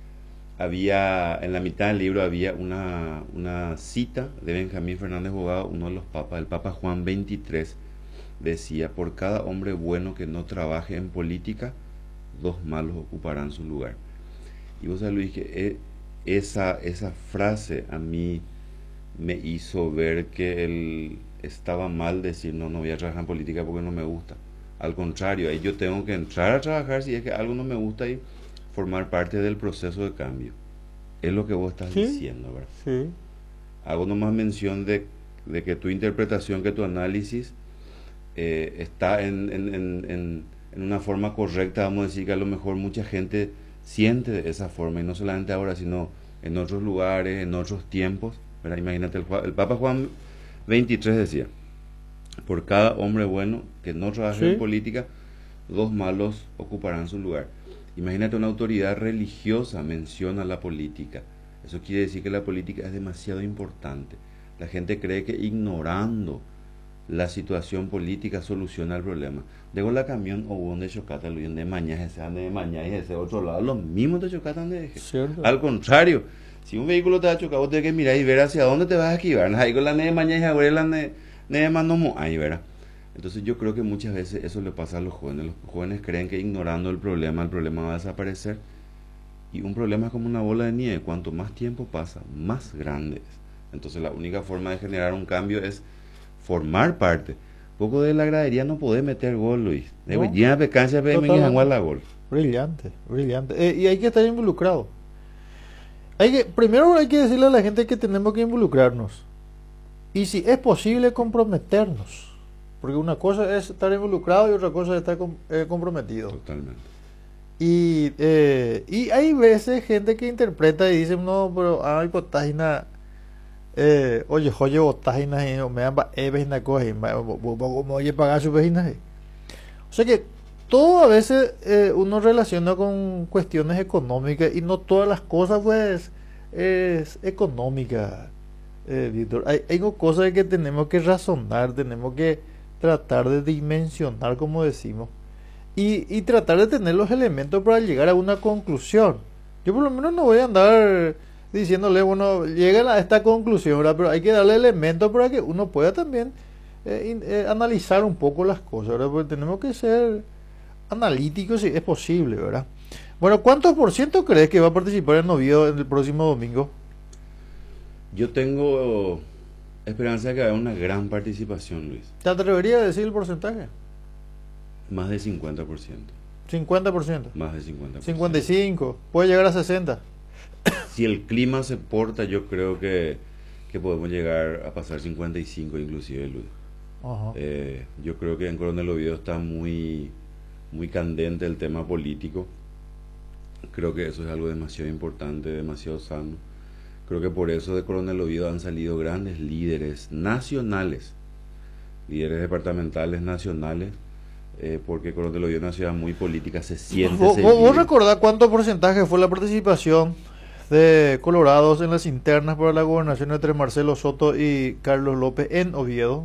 había, en la mitad del libro había una, una cita de Benjamín Fernández Bogado, uno de los papas, el Papa Juan veintitrés, decía: por cada hombre bueno que no trabaje en política, dos malos ocuparán su lugar. Y vos sabés, Luis, que eh, esa, esa frase a mí me hizo ver que él estaba mal decir: no, no voy a trabajar en política porque no me gusta. Al contrario, ahí yo tengo que entrar a trabajar si es que algo no me gusta y formar parte del proceso de cambio. Es lo que vos estás Sí, diciendo, ¿verdad? sí. Hago nomás mención de, de que tu interpretación, que tu análisis eh, está en, en, en, en, en una forma correcta. Vamos a decir que a lo mejor mucha gente siente de esa forma, y no solamente ahora, sino en otros lugares, en otros tiempos, ¿verdad? Imagínate, el, Ju- el Papa Juan veintitrés decía: por cada hombre bueno que no trabaje en Sí. política, dos malos ocuparán su lugar. Imagínate, una autoridad religiosa menciona la política. Eso quiere decir que la política es demasiado importante. La gente cree que ignorando la situación política soluciona el problema. Luego la camión o donde chocata, lo de mañana, ese ande de mañana y ese otro lado, los mismos te chocatan de eje. Cierto. Al contrario, si un vehículo te va a chocar, vos tenés que mirar y ver hacia dónde te vas a esquivar. Ahí con la de mañana y ahora la de manomo ahí, ¿verdad? Entonces yo creo que muchas veces eso le pasa a los jóvenes. Los jóvenes creen que ignorando el problema, el problema va a desaparecer. Y un problema es como una bola de nieve. Cuanto más tiempo pasa, más grande es. Entonces la única forma de generar un cambio es formar parte. Poco de la gradería no podés meter gol, Luis. No, Ya pecancha, pero me totalmente. la gol. Brillante, brillante. Eh, y hay que estar involucrado. Hay que, primero hay que decirle a la gente que tenemos que involucrarnos. Y si es posible, comprometernos. Porque una cosa es estar involucrado y otra cosa es estar com- eh, comprometido. Totalmente. Y, eh, y hay veces gente que interpreta y dice: no, pero hay botágina, eh, oye, oye, botágina, y me dan vejina coge, y me oye pagar su vejina. O sea que todo a veces eh, uno relaciona con cuestiones económicas, y no todas las cosas pues es económica, eh, Víctor. Hay, hay cosas que tenemos que razonar, tenemos que tratar de dimensionar, como decimos. Y, y tratar de tener los elementos para llegar a una conclusión. Yo por lo menos no voy a andar diciéndole, bueno, lleguen a esta conclusión, ¿verdad? Pero hay que darle elementos para que uno pueda también eh, in- eh, analizar un poco las cosas, ¿verdad? Porque tenemos que ser analíticos si es posible, ¿verdad? Bueno, ¿cuántos por ciento crees que va a participar en Oviedo en el próximo domingo? Yo tengo esperanza de que haya una gran participación, Luis. ¿Te atreverías a decir el porcentaje? Más de cincuenta por ciento. cincuenta por ciento. Más de cincuenta por ciento. cincuenta y cinco. Puede llegar a sesenta. Si el clima se porta, yo creo que, que podemos llegar a pasar cincuenta y cinco inclusive, Luis. Ajá. Eh, yo creo que en Coronel Oviedo está muy, muy candente el tema político. Creo que eso es algo demasiado importante, demasiado sano. Creo que por eso de Coronel Oviedo han salido grandes líderes nacionales, líderes departamentales nacionales, eh, porque Coronel Oviedo es una ciudad muy política, se siente ¿Vos, ese vos- vos líder. recordás cuánto porcentaje fue la participación de Colorados en las internas para la gobernación entre Marcelo Soto y Carlos López en Oviedo?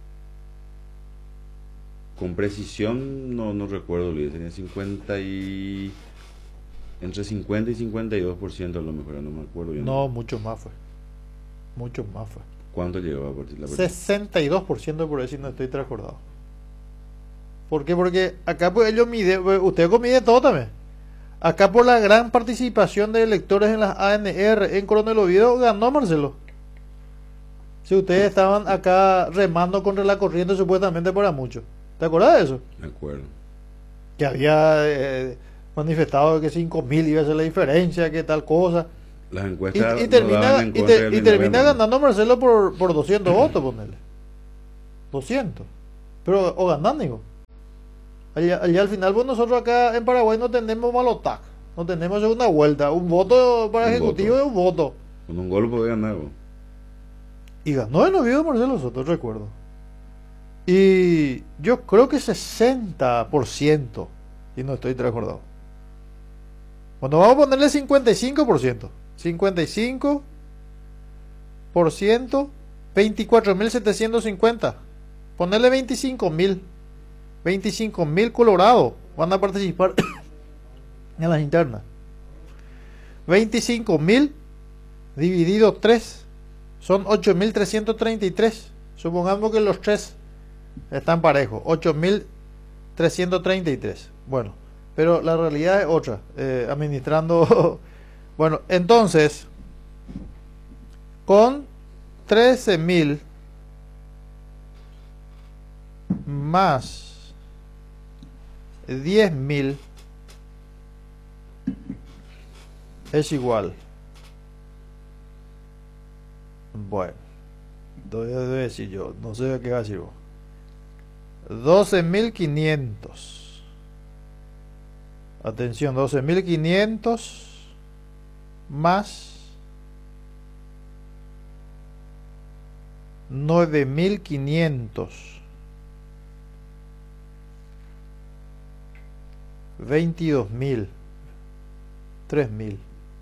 Con precisión no, no recuerdo, Luis, tenía cincuenta y... entre cincuenta y cincuenta y dos por ciento a lo mejor, no me acuerdo bien. No, mucho más fue. Mucho más fue. ¿Cuánto llegó a partir la participación? sesenta y dos por ciento por decir, no estoy transacordado. ¿Por qué? Porque acá pues ellos miden, usted mide todo también. Acá por la gran participación de electores en las A N R en Coronel Oviedo ganó Marcelo. Si ustedes estaban acá remando contra la corriente supuestamente para mucho. ¿Te acuerdas de eso? Me acuerdo. Que había eh, manifestado que cinco mil iba a ser la diferencia, que tal cosa. Las Y, encuestas y no termina, daban en y, contra te- del y termina Independiente. ganando Marcelo por, por doscientos votos, ponele. doscientos. Pero, o ganando, hijo. Allá, allá al final, pues nosotros acá en Paraguay no tenemos balotaje. No tenemos segunda vuelta. Un voto para Un ejecutivo voto. es un voto. Con un gol podía ganar, vos. Y ganó en Oviedo Marcelo Soto, recuerdo. Y yo creo que sesenta por ciento. Y no estoy recordado. Bueno, vamos a ponerle cincuenta y cinco por ciento. cincuenta y cinco por ciento, veinticuatro mil setecientos cincuenta. Ponerle veinticinco mil. veinticinco mil colorados van a participar en las internas. veinticinco mil dividido tres son ocho mil trescientos treinta y tres. Supongamos que los tres están parejos. ocho mil trescientos treinta y tres. Bueno, pero la realidad es otra. Eh, administrando. Bueno, entonces, con trece mil más diez mil es igual. Bueno, voy a decir yo, no sé qué va a decir vos. doce mil quinientos. Atención, doce mil quinientos más nueve mil quinientos. veintidós mil. tres mil.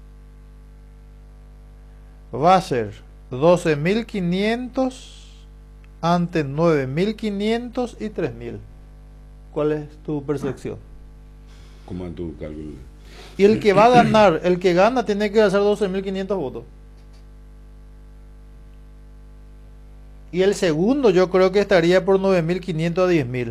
Va a ser doce mil quinientos ante nueve mil quinientos y tres mil. ¿Cuál es tu percepción? ¿Cómo en tu cálculo? Y el que va a ganar, el que gana tiene que hacer doce mil quinientos votos. Y el segundo yo creo que estaría por nueve mil quinientos a diez mil.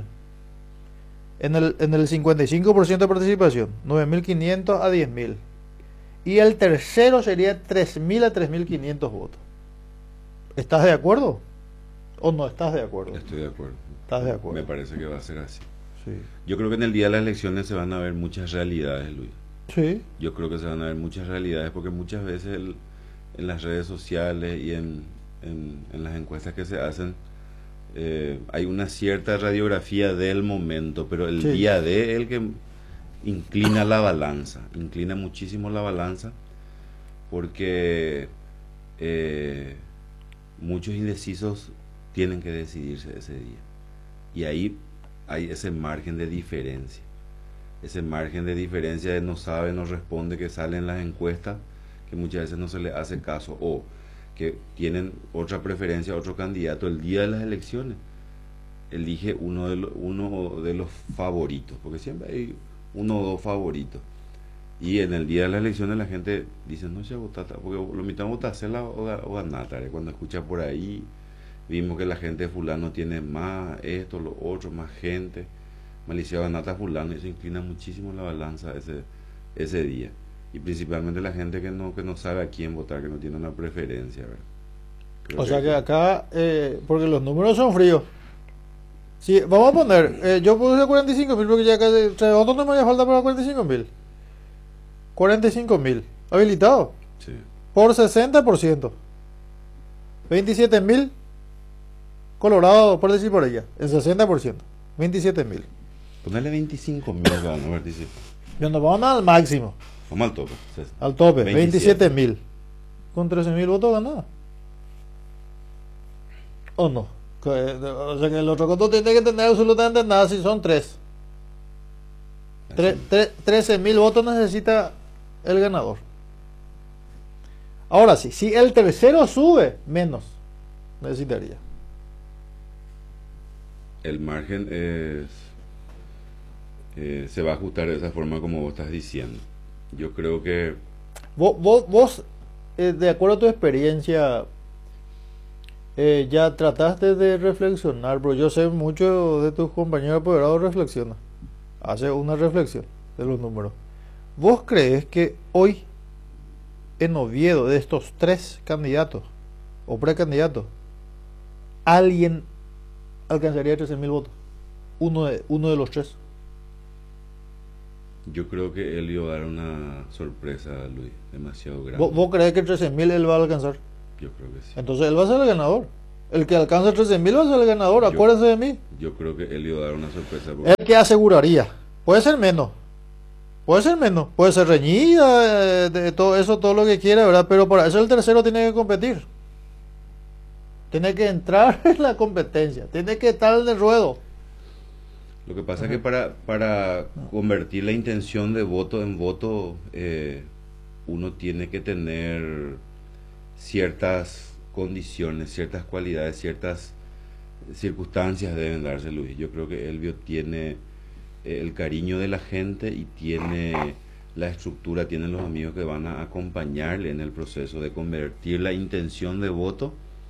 En el, en el cincuenta y cinco por ciento de participación. nueve mil quinientos a diez mil. Y el tercero sería tres mil a tres mil quinientos votos. ¿Estás de acuerdo? ¿O no estás de acuerdo? Estoy de acuerdo. ¿Estás de acuerdo? Me parece que va a ser así. Sí. Yo creo que en el día de las elecciones se van a ver muchas realidades, Luis. Sí. Yo creo que se van a ver muchas realidades porque muchas veces el- en las redes sociales y en, en- en las encuestas que se hacen eh, hay una cierta radiografía del momento, pero el Sí. día de el que inclina la balanza, inclina muchísimo la balanza porque eh, muchos indecisos tienen que decidirse ese día. Y ahí hay ese margen de diferencia. Ese margen de diferencia de no sabe, no responde, que salen las encuestas, que muchas veces no se le hace caso, o que tienen otra preferencia, otro candidato el día de las elecciones. Elige uno de, los, uno de los favoritos, porque siempre hay uno o dos favoritos. Y en el día de las elecciones la gente dice, no, ya votata, porque lo mitad vota hacerla o, o ganar. Cuando escucha por ahí, vimos que la gente de fulano tiene más, esto, lo otro, más gente. Malicia ganata fulano, y se inclina muchísimo la balanza ese, ese día. Y principalmente la gente que no, que no sabe a quién votar, que no tiene una preferencia, ¿verdad? Creo O sea que eso- acá, eh, porque los números son fríos. Sí, vamos a poner, eh, yo puse cuarenta y cinco mil porque ya casi, o sea, ¿cuánto no me haría falta para cuarenta y cinco mil? cuarenta y cinco mil. Habilitado. Sí. Por sesenta por ciento. veintisiete mil. Colorado, por decir por ella. En sesenta por ciento. veintisiete mil. Ponerle veinticinco mil acá, no participa. Ya nos vamos al máximo. Vamos al tope. Al tope. veintisiete. veintisiete mil. Con trece mil votos ganada. ¿O no? Que, o sea que el otro coto tiene que tener absolutamente nada si son tres. Tre- tre- trece mil votos necesita el ganador. Ahora sí, si el tercero sube, menos necesitaría. El margen es eh, se va a ajustar de esa forma como vos estás diciendo. Yo creo que Vos, vos, vos, eh, de acuerdo a tu experiencia, eh, ya trataste de reflexionar, pero yo sé mucho de tus compañeros apoderados reflexionan. Hace una reflexión de los números. ¿Vos crees que hoy en Oviedo, de estos tres candidatos o precandidatos, alguien alcanzaría trece mil votos? Uno de, uno de los tres. Yo creo que él iba a dar una sorpresa, Luis, demasiado grande. ¿Vos, vos crees que trece mil él va a alcanzar? Yo creo que sí. Entonces él va a ser el ganador. El que alcance trece mil va a ser el ganador, Yo, acuérdense de mí. yo creo que él iba a dar una sorpresa. Porque El que aseguraría. Puede ser menos. Puede ser menos. Puede ser reñida, eh, de todo eso, todo lo que quiera, ¿verdad? Pero para eso el tercero tiene que competir. Tiene que entrar en la competencia. Tiene que estar en el ruedo. lo que pasa es Ajá. que para, para convertir la intención de voto en voto, eh, uno tiene que tener ciertas condiciones, ciertas cualidades, ciertas circunstancias deben darse, Luis. Yo creo que Elvio tiene eh, el cariño de la gente y tiene la estructura, tiene los amigos que van a acompañarle en el proceso de convertir la intención de voto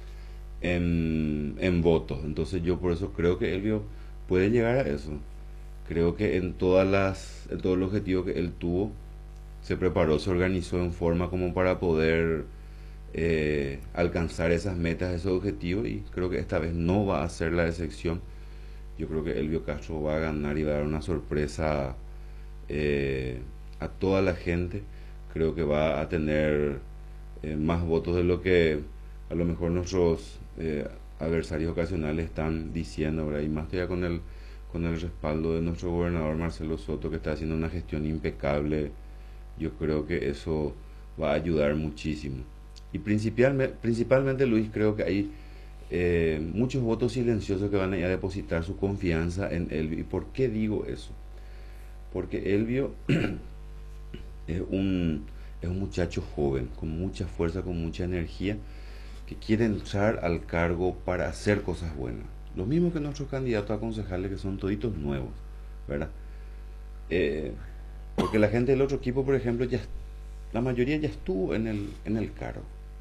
en, en votos. Entonces yo por eso creo que Elvio puede llegar a eso. Creo que en todas las, en todo el objetivo que él tuvo, se preparó, se organizó en forma como para poder eh, alcanzar esas metas, esos objetivos, y creo que esta vez no va a ser la excepción. Yo creo que Elvio Castro va a ganar y va a dar una sorpresa eh, a toda la gente. Creo que va a tener eh, más votos de lo que a lo mejor nuestros eh, adversarios ocasionales están diciendo, ¿verdad? Y más todavía con el, con el respaldo de nuestro gobernador Marcelo Soto, que está haciendo una gestión impecable. Yo creo que eso va a ayudar muchísimo. Y principalmente, principalmente Luis, creo que hay eh, muchos votos silenciosos que van a, ir a depositar su confianza en Elvio. ¿Y por qué digo eso? Porque Elvio es un, es un muchacho joven, con mucha fuerza, con mucha energía, que quiere entrar al cargo para hacer cosas buenas. Lo mismo que nuestros candidatos a concejales, que son toditos nuevos, ¿verdad? Eh, porque la gente del otro equipo, por ejemplo, ya la mayoría ya estuvo en el, en el cargo.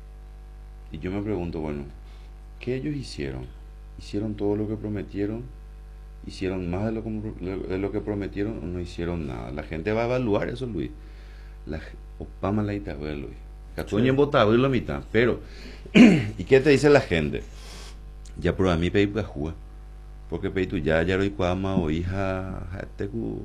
Y yo me pregunto, bueno, ¿qué ellos hicieron? ¿Hicieron todo lo que prometieron? ¿Hicieron más de lo, de lo que prometieron o no hicieron nada? La gente va a evaluar eso, Luis. La, Opama la ita, Luis. Catoña en votado y la mitad. Pero, ¿y qué te dice la gente? Ya por a mí pedí para jugar. Porque pedí tu ya, ya lo iguama o hija, tecu,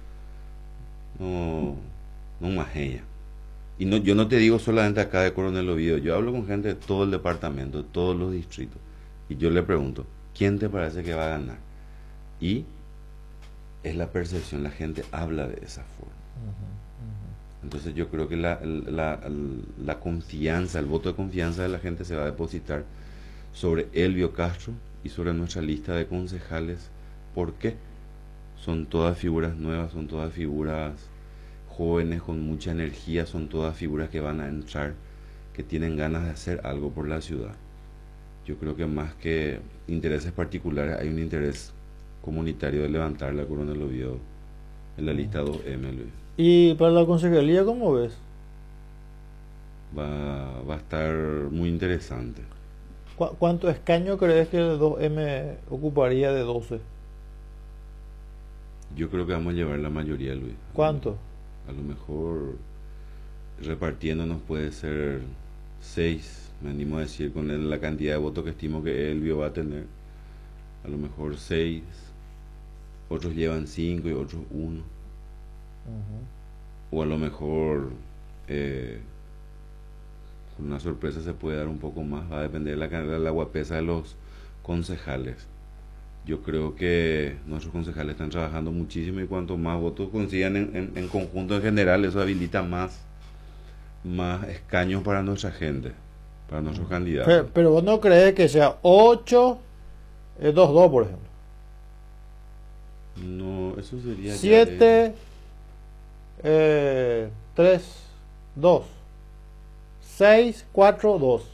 no, no más ella. Y no, yo no te digo solamente acá de Coronel Oviedo, yo hablo con gente de todo el departamento, de todos los distritos. Y yo le pregunto, ¿quién te parece que va a ganar? Y es la percepción, la gente habla de esa forma. Entonces yo creo que la, la, la confianza, el voto de confianza de la gente se va a depositar sobre Elvio Castro y sobre nuestra lista de concejales. ¿Por qué? Son todas figuras nuevas, son todas figuras jóvenes con mucha energía, son todas figuras que van a entrar, que tienen ganas de hacer algo por la ciudad. Yo creo que más que intereses particulares hay un interés comunitario de levantar la Coronel Oviedo en la lista dos eme, Luis. ¿Y para la concejalía cómo ves? Va, va a estar muy interesante. ¿Cu ¿Cuánto escaño crees que el dos eme ocuparía de doce? Yo creo que vamos a llevar la mayoría, Luis. ¿Cuánto? A lo mejor repartiéndonos puede ser seis, me animo a decir, con el, la cantidad de votos que estimo que Elvio va a tener. A lo mejor seis, otros llevan cinco y otros uno. Uh-huh. O a lo mejor eh, con una sorpresa se puede dar un poco más, va a depender de la, de la guapesa de los concejales. Yo creo que nuestros concejales están trabajando muchísimo y cuanto más votos consigan en, en, en conjunto en general, eso habilita más, más escaños para nuestra gente, para nuestros candidatos. Pero, pero vos no crees que sea ocho, eh, dos dos, por ejemplo. No, eso sería siete, eh, tres, dos, seis, cuatro, dos.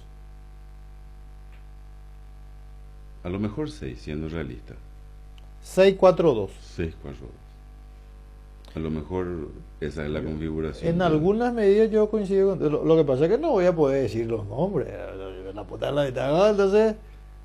A lo mejor seis, siendo realista. seis, cuatro, dos. seis, cuatro, dos. A lo mejor esa es la configuración. En algunas medidas yo coincido con... Lo, lo que pasa es que no voy a poder decir los nombres. La puta de la mitad, entonces...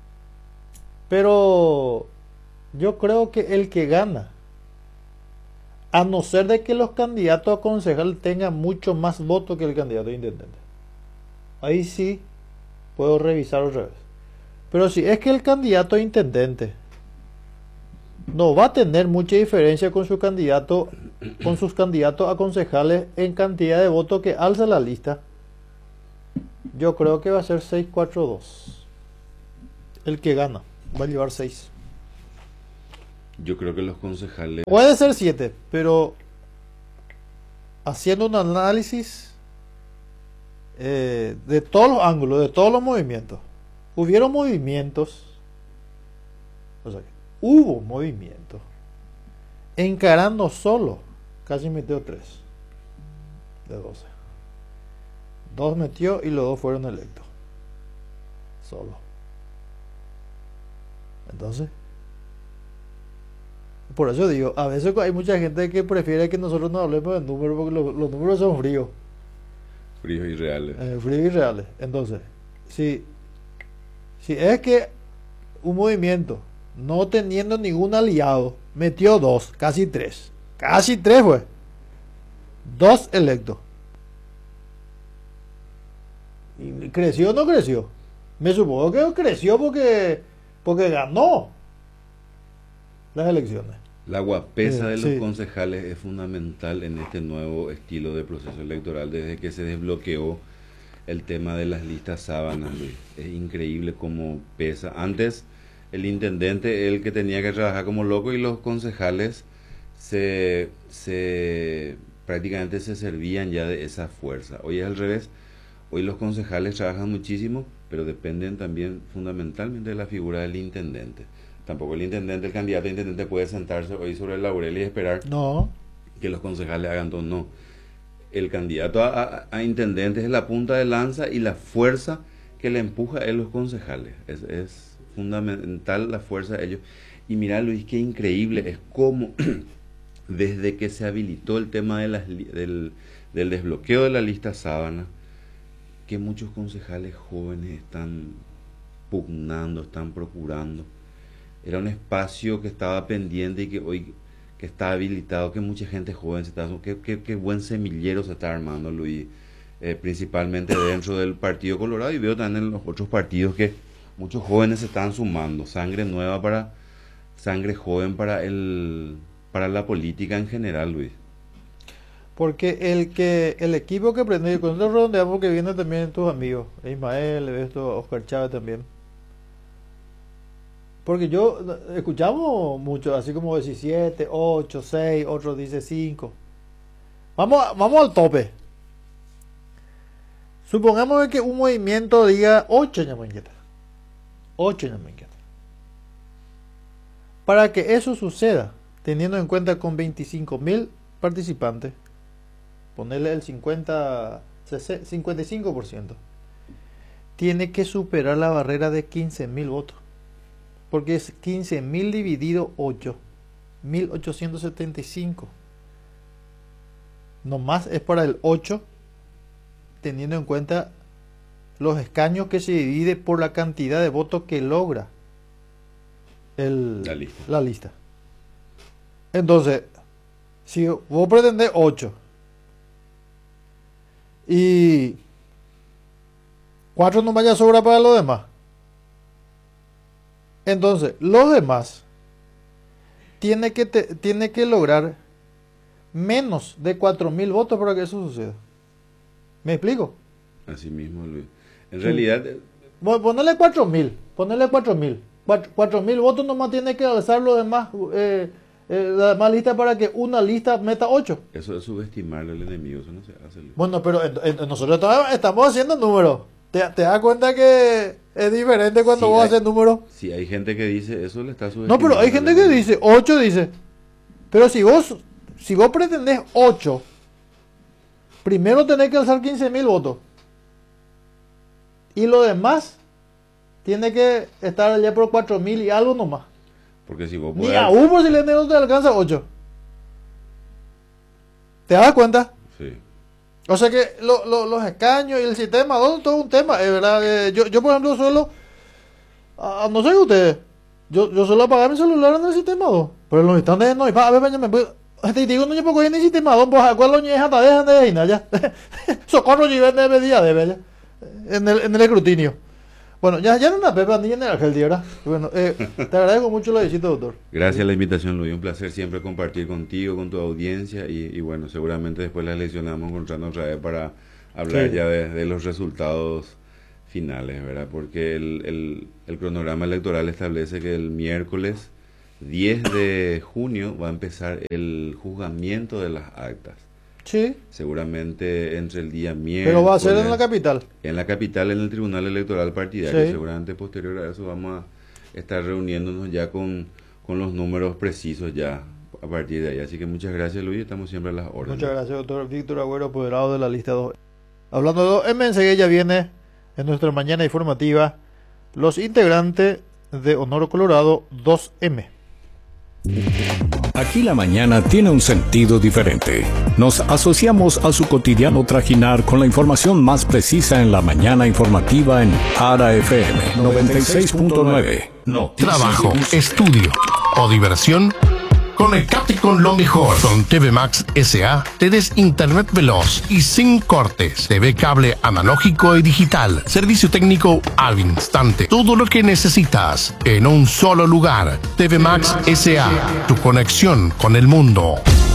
Pero yo creo que el que gana, a no ser de que los candidatos a concejal tengan mucho más votos que el candidato a intendente, ahí sí puedo revisar otra vez. Pero si es que el candidato a intendente no va a tener mucha diferencia con su candidato con sus candidatos a concejales en cantidad de votos que alza la lista, yo creo que va a ser seis cuatro dos. El que gana va a llevar seis. Yo creo que los concejales... Puede ser siete, pero haciendo un análisis eh, de todos los ángulos, de todos los movimientos. Hubieron movimientos, o sea, hubo movimientos, encarando solo, casi metió tres de doce. Dos metió y los dos fueron electos. Solo. Entonces, por eso digo, a veces hay mucha gente que prefiere que nosotros no hablemos de números porque los, los números son fríos. Fríos y reales. Eh, fríos y reales. Entonces, si, si es que un movimiento, no teniendo ningún aliado, metió dos, casi tres. Casi tres fue. Dos electos. ¿Y creció o no creció? Me supongo que creció porque, porque ganó las elecciones. La guapesa Eh, de los sí. concejales es fundamental en este nuevo estilo de proceso electoral desde que se desbloqueó el tema de las listas sábanas, Luis. Es increíble cómo pesa. Antes el intendente, el que tenía que trabajar como loco, y los concejales se, se prácticamente se servían ya de esa fuerza. Hoy es al revés. Hoy los concejales trabajan muchísimo, pero dependen también fundamentalmente de la figura del intendente. Tampoco el intendente, el candidato a intendente puede sentarse hoy sobre el laurel y esperar No. que los concejales hagan todo. No. El candidato a, a, a intendente es la punta de lanza y la fuerza que le empuja a los concejales. Es, es fundamental la fuerza de ellos. Y mira, Luis, qué increíble es cómo desde que se habilitó el tema de las, del, del desbloqueo de la lista sábana, que muchos concejales jóvenes están pugnando, están procurando. Era un espacio que estaba pendiente y que hoy que está habilitado, que mucha gente joven se está... Qué, qué, qué buen semillero se está armando, Luis, eh, principalmente dentro del Partido Colorado, y veo también en los otros partidos que muchos jóvenes se están sumando, sangre nueva para, sangre joven para el, para la política en general, Luis. Porque el que el equipo que prende, y con esto redondeamos que vienen también tus amigos, Ismael, esto, Oscar Chávez también. Porque yo escuchamos mucho, así como diecisiete, ocho, seis, otros dice cinco. Vamos, a- vamos al tope. Supongamos que un movimiento diga ocho ñamanqueta. ocho ñamanqueta. Para que eso suceda, teniendo en cuenta con veinticinco mil participantes, ponerle el cincuenta, cincuenta y cinco por ciento, tiene que superar la barrera de quince mil votos. Porque es quince mil dividido ocho, mil ochocientos setenta y cinco. Nomás es para el ocho, teniendo en cuenta los escaños que se divide por la cantidad de votos que logra el, La lista. la lista. Entonces, si vos pretendés ocho y cuatro no vaya a sobra para los demás, entonces los demás tiene que, te, tiene que lograr menos de cuatro mil votos para que eso suceda. ¿Me explico? Así mismo, Luis. En Sí. realidad, eh, Bueno, ponerle cuatro mil, ponerle cuatro mil. cuatro mil votos nomás tiene que alzar los demás, eh, eh, la demás lista para que una lista meta ocho. eso es subestimarle al enemigo, eso no se hace, Luis. Bueno, pero en- en- nosotros estamos, estamos haciendo números. ¿Te, te das cuenta que es diferente cuando Sí, vos hay- haces números? Si hay gente que dice eso, le está subestimando. No, pero hay gente al que enemigo. dice ocho, dice. Pero si vos, si vos pretendés ocho, primero tenés que alzar quince mil votos. Y lo demás tiene que estar allá por cuatro mil y algo nomás. Porque si vos Ni podés- aún por si le no te alcanza ocho. ¿Te das cuenta? Sí. O sea que lo- lo- los escaños y el sistema, todo, todo un tema, es verdad. Eh, yo, yo, por ejemplo, suelo, ah, no sé ustedes, yo, yo suelo apagar mi celular en el sistema dos. Pero en los instantes no, y pa, a ver, me puedo. Te digo, no, yo puedo ir en el sistema dos, pues, ¿cuál lo ñeja? Te dejan de ir, ya. Socorro, y ven de día de bella. En el, en el escrutinio. Bueno, ya, ya no una pepa ni en el Argel, ¿verdad? Bueno, eh, te agradezco mucho la visita, doctor. Gracias a la invitación, Luis. Un placer siempre compartir contigo, con tu audiencia y, y bueno, seguramente después de la elección nos vamos encontrando otra vez para hablar sí. ya de, de los resultados finales, ¿verdad? Porque el, el, el cronograma electoral establece que el miércoles diez de junio va a empezar el juzgamiento de las actas. Sí. Seguramente entre el día miércoles. Pero va a ser en la capital. En la capital, en el Tribunal Electoral Partidario. Sí. Seguramente posterior a eso vamos a estar reuniéndonos ya con, con los números precisos ya a partir de ahí. Así que muchas gracias, Luis. Estamos siempre a las órdenes. Muchas gracias, doctor Víctor Agüero, apoderado de la lista dos. Hablando de dos eme, enseguida ya viene en nuestra mañana informativa los integrantes de Honor Colorado dos eme. Aquí la mañana tiene un sentido diferente. Nos asociamos a su cotidiano trajinar con la información más precisa en la mañana informativa en Ara F M noventa y seis punto nueve. No. Trabajo, estudio o diversión. Conectate con lo mejor. Con T V Max S A tenés internet veloz y sin cortes. T V cable analógico y digital. Servicio técnico al instante. Todo lo que necesitas en un solo lugar. T V Max S A. Tu conexión con el mundo.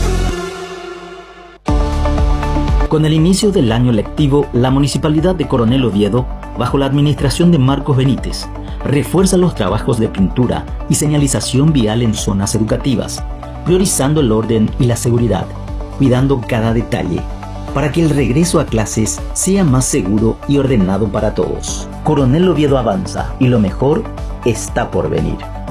Con el inicio del año lectivo, la Municipalidad de Coronel Oviedo, bajo la administración de Marcos Benítez, refuerza los trabajos de pintura y señalización vial en zonas educativas, priorizando el orden y la seguridad, cuidando cada detalle, para que el regreso a clases sea más seguro y ordenado para todos. Coronel Oviedo avanza y lo mejor está por venir.